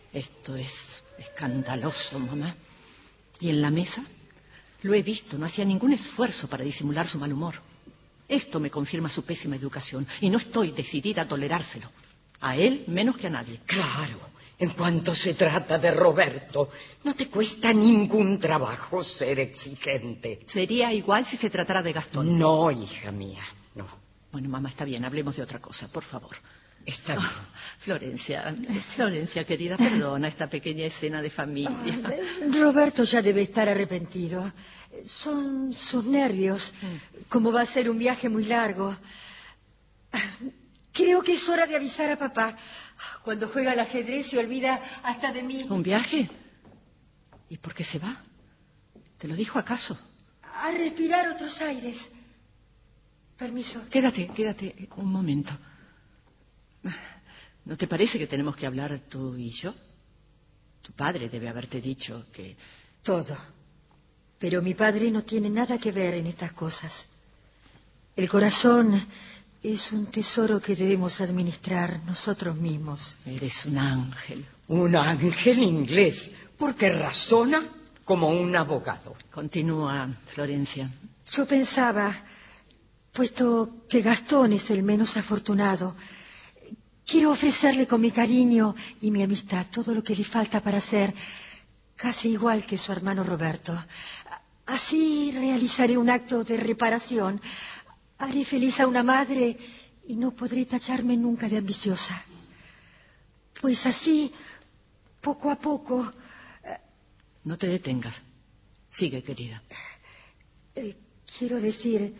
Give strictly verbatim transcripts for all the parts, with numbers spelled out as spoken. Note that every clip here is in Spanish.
Esto es escandaloso, mamá. ¿Y en la mesa? Lo he visto, no hacía ningún esfuerzo para disimular su mal humor. Esto me confirma su pésima educación y no estoy decidida a tolerárselo. A él menos que a nadie. Claro, en cuanto se trata de Roberto, no te cuesta ningún trabajo ser exigente. Sería igual si se tratara de Gastón. No, hija mía, no. Bueno, mamá, está bien, hablemos de otra cosa, por favor. Está bien. Oh, Florencia, Florencia, querida, perdona esta pequeña escena de familia. Oh, Roberto ya debe estar arrepentido. Son sus nervios. Como va a ser un viaje muy largo. Creo que es hora de avisar a papá. Cuando juega al ajedrez se olvida hasta de mí. ¿Un viaje? ¿Y por qué se va? ¿Te lo dijo acaso? A respirar otros aires. Permiso. Quédate, quédate un momento. ¿No te parece que tenemos que hablar tú y yo? Tu padre debe haberte dicho que... Todo. Pero mi padre no tiene nada que ver en estas cosas. El corazón es un tesoro que debemos administrar nosotros mismos. Eres un ángel. Un ángel inglés, porque razona como un abogado. Continúa, Florencia. Yo pensaba, puesto que Gastón es el menos afortunado, quiero ofrecerle con mi cariño y mi amistad todo lo que le falta para ser casi igual que su hermano Roberto. Así realizaré un acto de reparación. Haré feliz a una madre y no podré tacharme nunca de ambiciosa. Pues así, poco a poco... No te detengas. Sigue, querida. Eh, quiero decir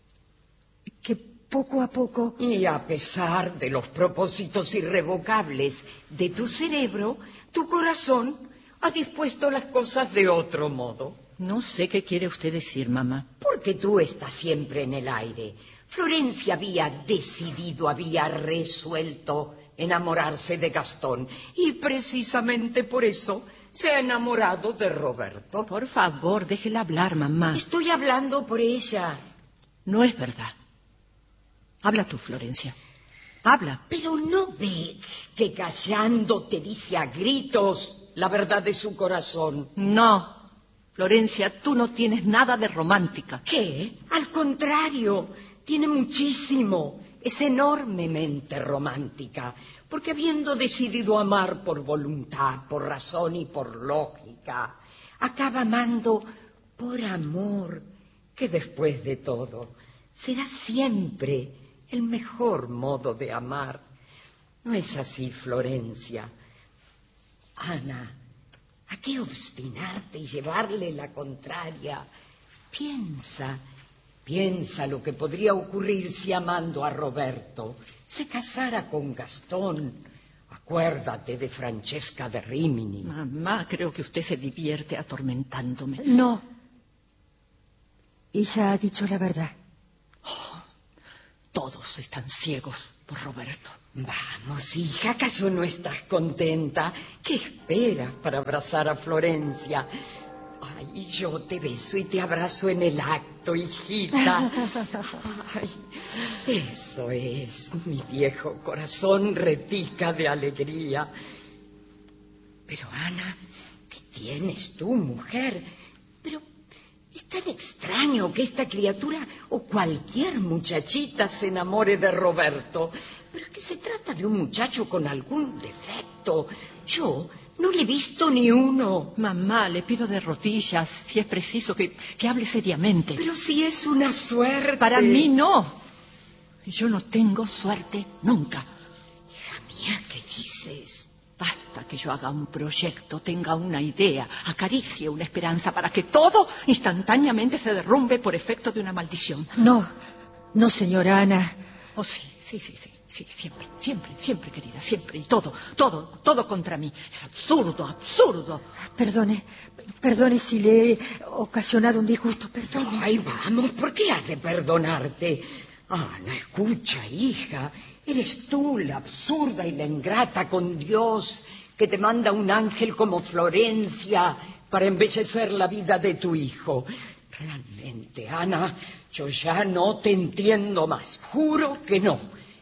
que poco a poco... Y a pesar de los propósitos irrevocables de tu cerebro, tu corazón ha dispuesto las cosas de otro modo. No sé qué quiere usted decir, mamá. Porque tú estás siempre en el aire. Florencia había decidido, había resuelto enamorarse de Gastón. Y precisamente por eso se ha enamorado de Roberto. Por favor, déjela hablar, mamá. Estoy hablando por ella. No es verdad. Habla tú, Florencia. Habla. Pero no ve que callando te dice a gritos la verdad de su corazón. No. Florencia, tú no tienes nada de romántica. ¿Qué? Al contrario, tiene muchísimo. Es enormemente romántica, porque habiendo decidido amar por voluntad, por razón y por lógica, acaba amando por amor, que después de todo será siempre el mejor modo de amar. ¿No es así, Florencia? Ana, ¿a qué obstinarte y llevarle la contraria? Piensa, piensa lo que podría ocurrir si amando a Roberto se casara con Gastón. Acuérdate de Francesca de Rimini. Mamá, creo que usted se divierte atormentándome. No. Ella ha dicho la verdad. Oh, todos están ciegos por Roberto. Vamos, hija, ¿acaso no estás contenta? ¿Qué esperas para abrazar a Florencia? Ay, yo te beso y te abrazo en el acto, hijita. Ay, eso es, mi viejo corazón repica de alegría. Pero, Ana, ¿qué tienes tú, mujer? Pero es tan extraño que esta criatura o cualquier muchachita se enamore de Roberto. Pero es que se trata de un muchacho con algún defecto. Yo no le he visto ni uno. Mamá, le pido de rodillas, si es preciso, que, que hable seriamente. Pero si es una suerte. Para mí no. Yo no tengo suerte nunca. Hija mía, ¿qué dices? Basta que yo haga un proyecto, tenga una idea, acaricie una esperanza para que todo instantáneamente se derrumbe por efecto de una maldición. No, no, señora Ana. Oh, sí, sí, sí, sí, sí, siempre, siempre, siempre, querida, siempre. Y todo, todo, todo contra mí. Es absurdo, absurdo. Perdone, perdone si le he ocasionado un disgusto, perdone. Ay, vamos, ¿por qué has de perdonarte? Ana, escucha, hija. Eres tú la absurda y la ingrata con Dios, que te manda un ángel como Florencia para embellecer la vida de tu hijo. Realmente, Ana, yo ya no te entiendo más. Juro que no.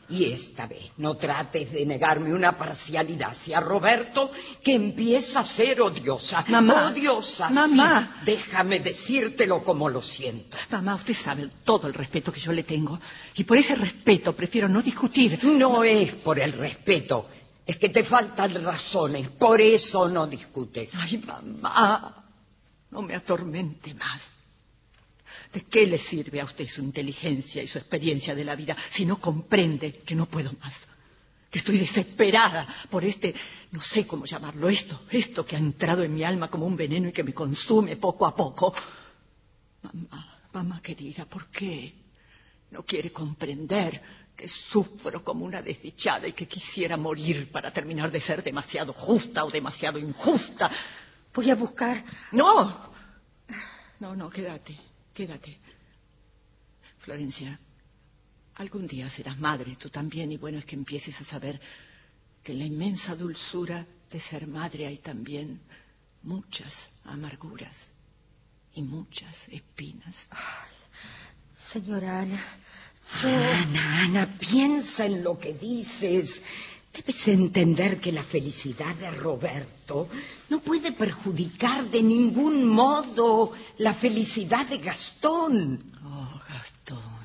Y esta vez no trates de negarme una parcialidad hacia Roberto, que empieza a ser odiosa. Mamá. Odiosa, Mamá. sí. Déjame decírtelo como lo siento. Mamá, usted sabe todo el respeto que yo le tengo. Y por ese respeto prefiero no discutir. No es por el respeto. Es que te faltan razones. Por eso no discutes. Ay, mamá. No me atormente más. ¿De qué le sirve a usted su inteligencia y su experiencia de la vida si no comprende que no puedo más? Que estoy desesperada por este, no sé cómo llamarlo, esto, esto que ha entrado en mi alma como un veneno y que me consume poco a poco. Mamá, mamá querida, ¿por qué no quiere comprender que sufro como una desdichada y que quisiera morir para terminar de ser demasiado justa o demasiado injusta? Voy a buscar... No, no, no, quédate. Quédate. Florencia, algún día serás madre, tú también, y bueno es que empieces a saber que en la inmensa dulzura de ser madre hay también muchas amarguras y muchas espinas. Ay, señora Ana, yo... Ana, Ana, piensa en lo que dices. Debes entender que la felicidad de Roberto no puede perjudicar de ningún modo la felicidad de Gastón. Oh, Gastón.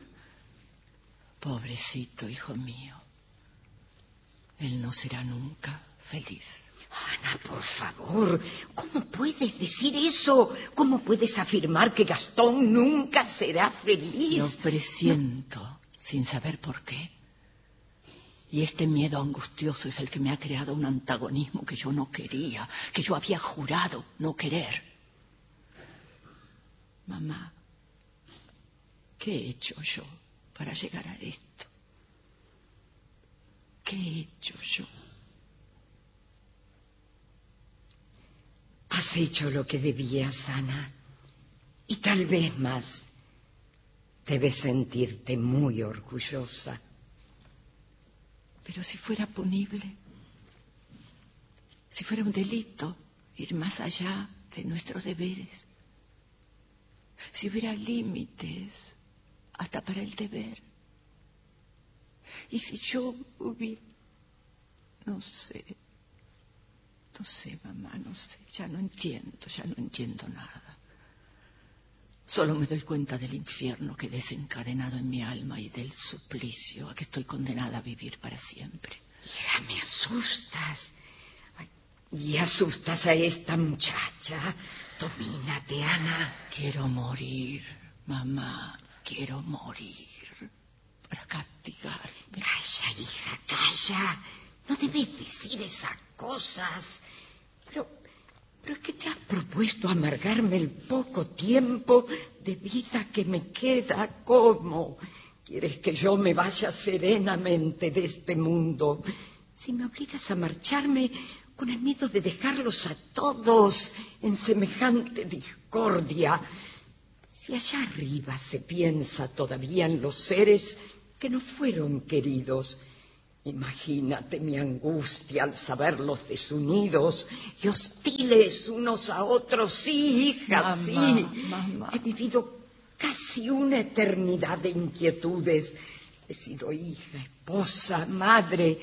Pobrecito hijo mío. Él no será nunca feliz. Ana, por favor, ¿cómo puedes decir eso? ¿Cómo puedes afirmar que Gastón nunca será feliz? Lo presiento, no. Sin saber por qué. Y este miedo angustioso es el que me ha creado un antagonismo que yo no quería, que yo había jurado no querer. Mamá, ¿qué he hecho yo para llegar a esto? ¿Qué he hecho yo? Has hecho lo que debías, Ana, y tal vez más. Debes sentirte muy orgullosa. Pero si fuera punible, si fuera un delito ir más allá de nuestros deberes, si hubiera límites hasta para el deber, y si yo hubiera... No sé, no sé, mamá, no sé, ya no entiendo, ya no entiendo nada. Solo me doy cuenta del infierno que he desencadenado en mi alma y del suplicio a que estoy condenada a vivir para siempre. Ya me asustas. Ay, y asustas a esta muchacha. Domínate, Ana. Quiero morir, mamá, quiero morir para castigarme. Calla, hija, calla. No debes decir esas cosas. Pero... Pero es que te has propuesto amargarme el poco tiempo de vida que me queda. ¿Cómo? ¿Quieres que yo me vaya serenamente de este mundo? Si me obligas a marcharme con el miedo de dejarlos a todos en semejante discordia. Si allá arriba se piensa todavía en los seres que no fueron queridos... Imagínate mi angustia al saberlos desunidos y hostiles unos a otros. Sí, hija, mamá, sí. Mamá. He vivido casi una eternidad de inquietudes. He sido hija, esposa, madre,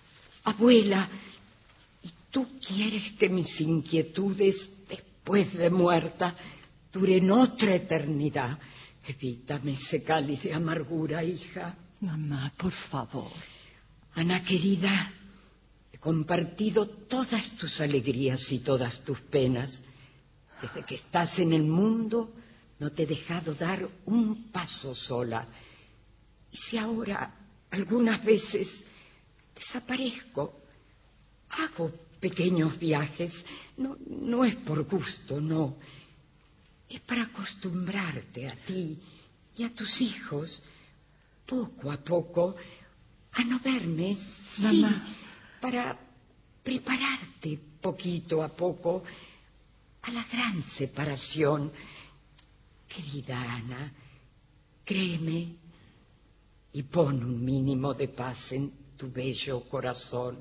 abuela. Y tú quieres que mis inquietudes, después de muerta, duren otra eternidad. Evítame ese cáliz de amargura, hija. Mamá, por favor. Ana querida, he compartido todas tus alegrías y todas tus penas. Desde que estás en el mundo no te he dejado dar un paso sola. Y si ahora algunas veces desaparezco, hago pequeños viajes, no, no es por gusto, no. Es para acostumbrarte a ti y a tus hijos, poco a poco, a no verme, sí, mamá, para prepararte poquito a poco a la gran separación. Querida Ana, créeme y pon un mínimo de paz en tu bello corazón.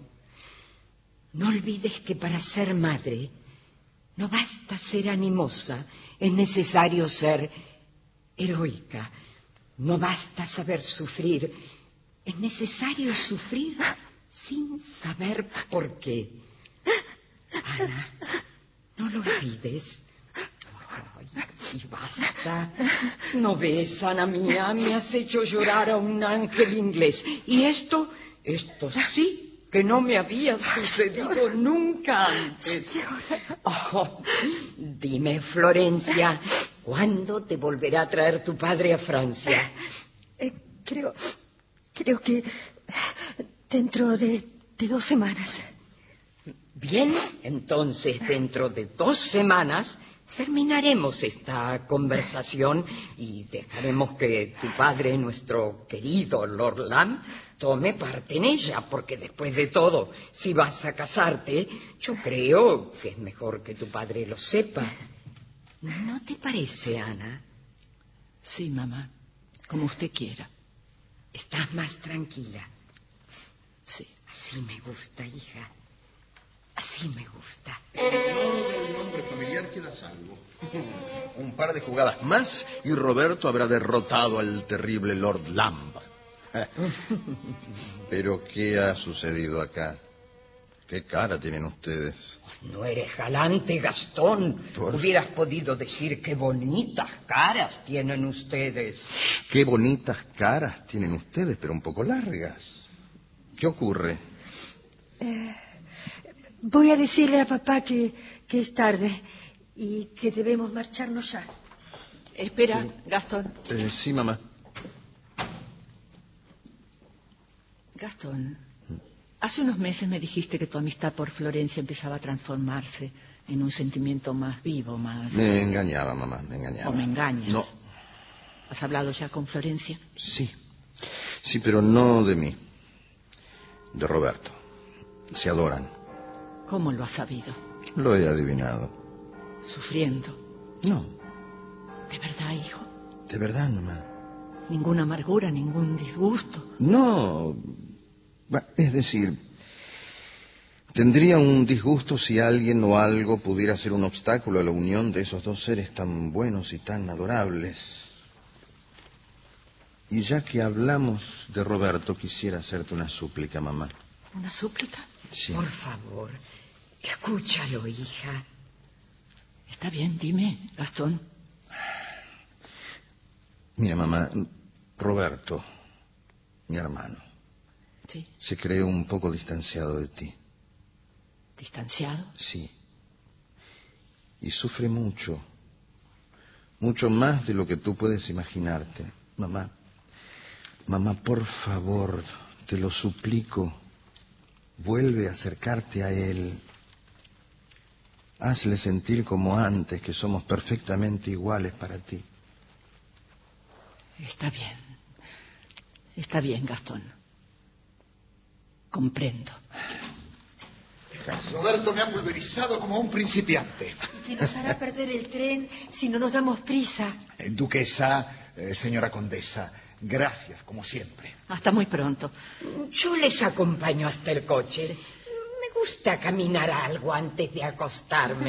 No olvides que para ser madre no basta ser animosa, es necesario ser heroica. No basta saber sufrir, Es necesario sufrir sin saber por qué. Ana, no lo olvides. Ay, y basta. ¿No ves, Ana mía? Me has hecho llorar a un ángel inglés. Y esto, esto sí que no me había sucedido nunca antes. Oh, dime, Florencia, ¿cuándo te volverá a traer tu padre a Francia? Eh, creo, creo que dentro de, de dos semanas. Bien, entonces dentro de dos semanas terminaremos esta conversación y dejaremos que tu padre, nuestro querido Lord Lamb, tome parte en ella, porque después de todo, si vas a casarte, yo creo que es mejor que tu padre lo sepa. ¿No te parece, Ana? Sí, mamá, como usted quiera. ¿Estás más tranquila? Sí. Así me gusta, hija. Así me gusta. El honor del nombre familiar queda a salvo. Un par de jugadas más y Roberto habrá derrotado al terrible Lord Lamb. Pero ¿qué ha sucedido acá? ¿Qué cara tienen ustedes? No eres galante, Gastón. ¿Por? Hubieras podido decir qué bonitas caras tienen ustedes. Qué bonitas caras tienen ustedes, pero un poco largas. ¿Qué ocurre? Eh, voy a decirle a papá que, que es tarde y que debemos marcharnos ya. Espera, Sí. Gastón. Eh, sí, mamá. Gastón, hace unos meses me dijiste que tu amistad por Florencia empezaba a transformarse en un sentimiento más vivo, más... Me engañaba, mamá, me engañaba. ¿O me engañas? No. ¿Has hablado ya con Florencia? Sí. Sí, pero no de mí. De Roberto. Se adoran. ¿Cómo lo has sabido? Lo he adivinado. Sufriendo. No, ¿De verdad, hijo? de verdad, mamá. Ninguna amargura, ningún disgusto. No, es decir, tendría un disgusto si alguien o algo pudiera ser un obstáculo a la unión de esos dos seres tan buenos y tan adorables. Y ya que hablamos de Roberto, quisiera hacerte una súplica, mamá. ¿Una súplica? Sí. Por favor, escúchalo, hija. Está bien, dime, Gastón. Mira, mamá, Roberto, mi hermano, Sí. se cree un poco distanciado de ti. ¿Distanciado? Sí. Y sufre mucho, mucho más de lo que tú puedes imaginarte. Mamá, mamá, por favor, te lo suplico, vuelve a acercarte a él. Hazle sentir como antes, que somos perfectamente iguales para ti. Está bien. Está bien, Gastón. Comprendo. Roberto me ha pulverizado como a un principiante. Que nos hará perder el tren si no nos damos prisa. Eh, duquesa, eh, señora condesa, gracias, como siempre. Hasta muy pronto. Yo les acompaño hasta el coche. Me gusta caminar algo antes de acostarme.